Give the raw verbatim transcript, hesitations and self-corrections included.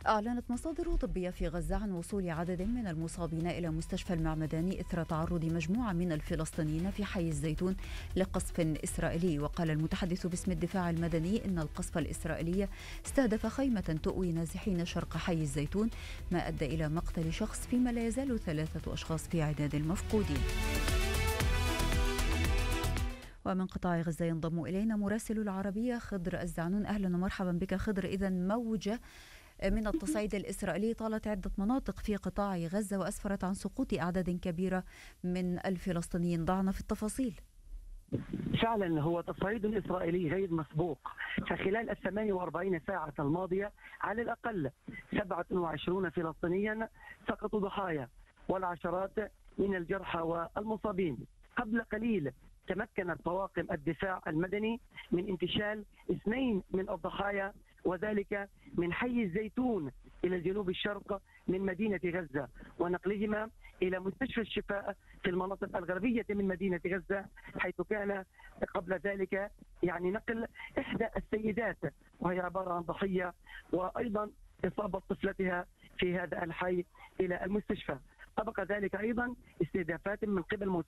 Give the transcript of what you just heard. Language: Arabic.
أعلنت مصادر طبية في غزة عن وصول عدد من المصابين إلى مستشفى المعمداني إثر تعرض مجموعة من الفلسطينيين في حي الزيتون لقصف إسرائيلي. وقال المتحدث باسم الدفاع المدني إن القصف الإسرائيلي استهدف خيمة تؤوي نازحين شرق حي الزيتون، ما أدى إلى مقتل شخص، فيما لا يزال ثلاثة أشخاص في عداد المفقودين. ومن قطاع غزة ينضم إلينا مراسل العربية خضر الزعنون. أهلا ومرحبا بك خضر. إذا موجة من التصعيد الإسرائيلي طالت عدة مناطق في قطاع غزة وأسفرت عن سقوط أعداد كبيرة من الفلسطينيين، ضعنا في التفاصيل. فعلا هو تصعيد إسرائيلي غير مسبوق. فخلال الثمانية وأربعين ساعة الماضية على الأقل سبعة وعشرين فلسطينيا سقطوا ضحايا والعشرات من الجرحى والمصابين. قبل قليل تمكنت طواقم الدفاع المدني من انتشال اثنين من الضحايا، وذلك من حي الزيتون إلى الجنوب الشرق من مدينة غزة، ونقلهما إلى مستشفى الشفاء في المناطق الغربية من مدينة غزة، حيث كان قبل ذلك يعني نقل إحدى السيدات وهي عبارة عن ضحية وأيضا إصابة طفلتها في هذا الحي إلى المستشفى. سبق ذلك أيضا استهدافات من قبل